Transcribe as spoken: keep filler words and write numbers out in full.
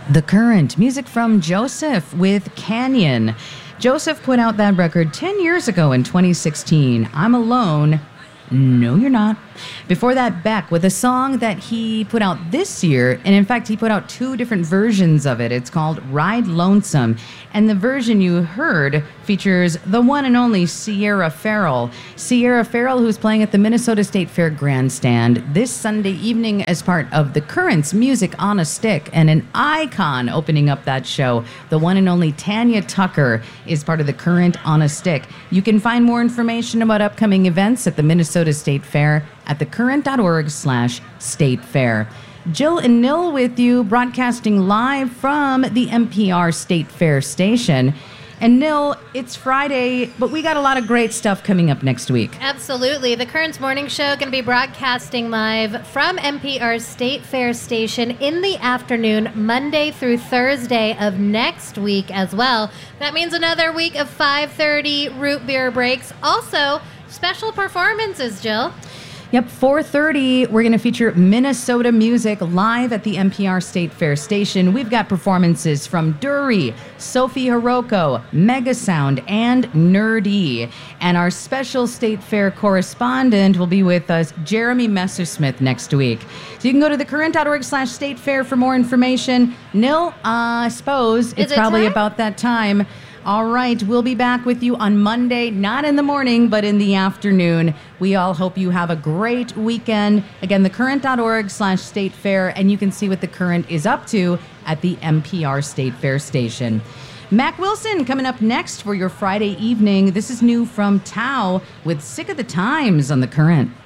The Current, music from Joseph with Canyon. Joseph put out that record ten years ago in twenty sixteen. I'm Alone. No, you're not. Before that, Beck with a song that he put out this year. And in fact, he put out two different versions of it. It's called Ride Lonesome. And the version you heard features the one and only Sierra Farrell. Sierra Farrell, who's playing at the Minnesota State Fair Grandstand this Sunday evening as part of The Current's Music on a Stick, and an icon opening up that show. The one and only Tanya Tucker is part of The Current on a Stick. You can find more information about upcoming events at the Minnesota State Fair at thecurrent.org slash state fair. Jill and Nil with you, broadcasting live from the N P R State Fair station. And Nil, it's Friday, but we got a lot of great stuff coming up next week. Absolutely. The Current's Morning Show going to be broadcasting live from N P R's State Fair station in the afternoon, Monday through Thursday of next week as well. That means another week of five thirty root beer breaks. Also, special performances, Jill. Yep, four thirty, we're going to feature Minnesota music live at the N P R State Fair station. We've got performances from Dury, Sophie Hiroko, Megasound, and Nerdy. And our special State Fair correspondent will be with us, Jeremy Messersmith, next week. So you can go to thecurrent.org slash state fair for more information. Nil, uh, I suppose it's it probably time? about that time. All right, we'll be back with you on Monday, not in the morning, but in the afternoon. We all hope you have a great weekend. Again, thecurrent.org slash state fair, and you can see what The Current is up to at the N P R State Fair station. Mac Wilson coming up next for your Friday evening. This is new from Tao with Sick of the Times on The Current.